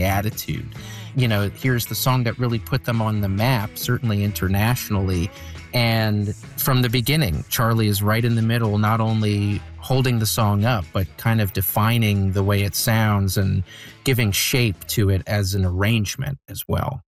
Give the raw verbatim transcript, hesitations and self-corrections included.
attitude. You know, here's the song that really put them on the map, certainly internationally. And from the beginning, Charlie is right in the middle, not only holding the song up, but kind of defining the way it sounds and giving shape to it as an arrangement as well.